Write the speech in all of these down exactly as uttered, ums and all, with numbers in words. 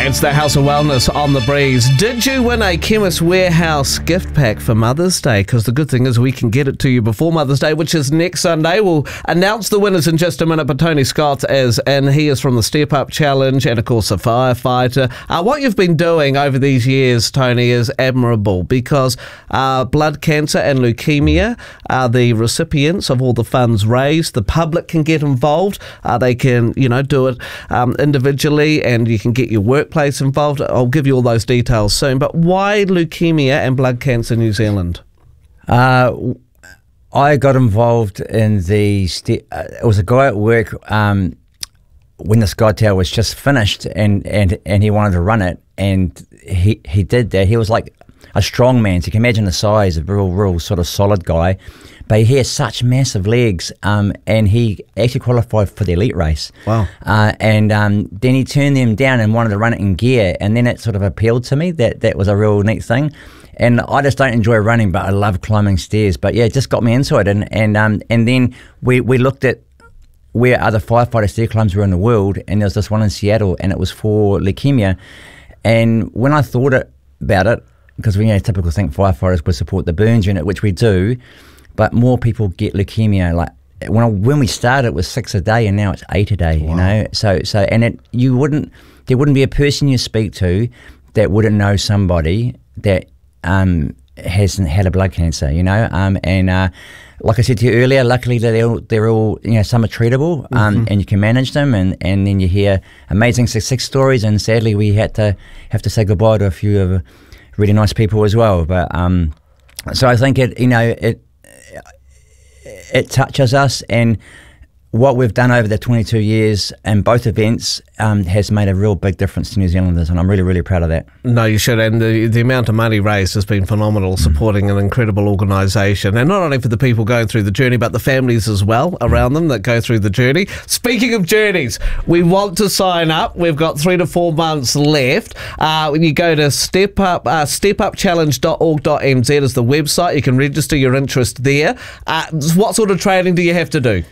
It's the House of Wellness on the Breeze. Did you win a Chemist Warehouse gift pack for Mother's Day? Because the good thing is we can get it to you before Mother's Day, which is next Sunday. We'll announce the winners in just a minute, but Tony Scott is in. He is from the Step Up Challenge and, of course, a firefighter. Uh, what you've been doing over these years, Tony, is admirable because uh, blood cancer and leukemia are the recipients of all the funds raised. The public can get involved. Uh, they can, you know, do it um, individually, and you can get your workplace involved. I'll give you all those details soon. But why leukemia and blood cancer New Zealand? Uh, I got involved in the... St- uh, it was a guy at work um, when the Sky Tower was just finished, and, and, and he wanted to run it, and he, he did that. He was like a strong man, so you can imagine the size, a real, real sort of solid guy. But he has such massive legs, um, and he actually qualified for the elite race. Wow. Uh, and um, then he turned them down and wanted to run it in gear, and then it sort of appealed to me. That that was a real neat thing. And I just don't enjoy running, but I love climbing stairs. But yeah, it just got me into it. And and um, and then we, we looked at where other firefighter stair climbs were in the world, and there was this one in Seattle, and it was for leukemia. And when I thought it, about it, because we you know, typically think firefighters would support the burns unit, which we do, but more people get leukemia. Like when I, when we started, it was six a day, and now it's eight a day. Wow. You know, so so and it you wouldn't there wouldn't be a person you speak to that wouldn't know somebody that um, hasn't had a blood cancer. You know, um, and uh, like I said to you earlier, luckily they're all, they're all you know some are treatable, um, mm-hmm. and you can manage them, and, and then you hear amazing success stories. And sadly, we had to have to say goodbye to a few of really nice people as well. But um, so I think it you know it. It touches us, and what we've done over the twenty-two years in both events um, has made a real big difference to New Zealanders, and I'm really, really proud of that. No, you should, and the, the amount of money raised has been phenomenal, supporting an incredible organisation, and not only for the people going through the journey, but the families as well around them that go through the journey. Speaking of journeys, we want to sign up. We've got three to four months left. Uh, when you go to step up, uh, step up challenge dot org dot n z is the website. You can register your interest there. Uh, what sort of training do you have to do?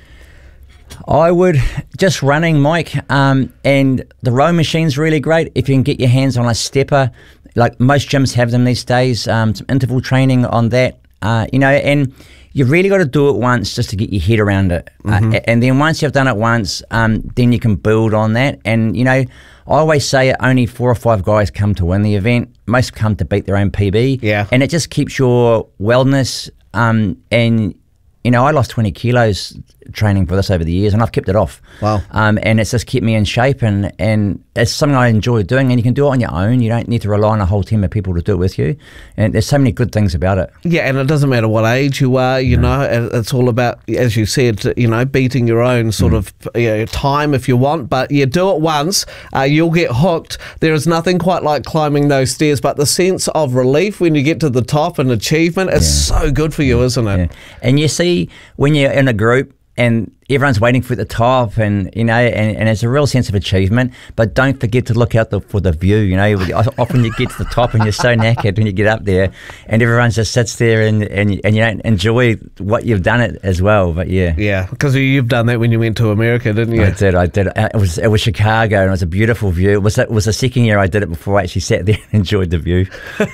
I would just running, Mike, um, and the row machine's really great. If you can get your hands on a stepper, like most gyms have them these days, um, some interval training on that, uh, you know, and you've really got to do it once just to get your head around it. Mm-hmm. Uh, and then once you've done it once, um, then you can build on that. And, you know, I always say only four or five guys come to win the event. Most come to beat their own P B. Yeah. And it just keeps your wellness um, and, you know, I lost twenty kilos training for this over the years, and I've kept it off. Wow. Um, and it's just kept me in shape, and, and it's something I enjoy doing, and you can do it on your own. You don't need to rely on a whole team of people to do it with you. And there's so many good things about it. Yeah, and it doesn't matter what age you are, you no. know, it's all about, as you said, you know, beating your own sort mm. of you know, time if you want, but you do it once, uh, you'll get hooked. There is nothing quite like climbing those stairs, but the sense of relief when you get to the top and achievement is yeah. so good for you, isn't it? Yeah. And you see, when you're in a group and everyone's waiting for the top, and you know, and, and it's a real sense of achievement. But don't forget to look out the, for the view. You know, often you get to the top and you're so knackered when you get up there, and everyone just sits there and and, and you don't enjoy what you've done it as well. But yeah, yeah, because you've done that when you went to America, didn't you? I did. I did. It was it was Chicago, and it was a beautiful view. It was it was the second year I did it before I actually sat there and enjoyed the view.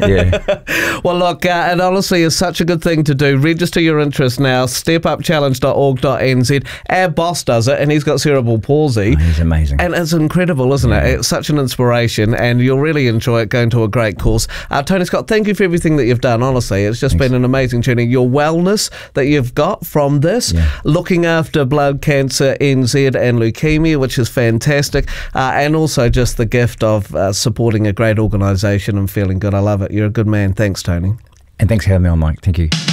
Yeah. Well, look, uh, it honestly is such a good thing to do. Register your interest now. step up challenge dot org dot n z. Our boss does it, and he's got cerebral palsy. Oh, he's amazing. And it's incredible, isn't yeah. it? It's such an inspiration, and you'll really enjoy it going to a great course. Uh, Tony Scott, thank you for everything that you've done, honestly. It's just Thanks. been an amazing journey. Your wellness that you've got from this, yeah. looking after blood cancer, N Z, and leukemia, which is fantastic, uh, and also just the gift of uh, supporting a great organisation and feeling good. I love it. You're a good man. Thanks, Tony. And thanks for having me on, Mike. Thank you.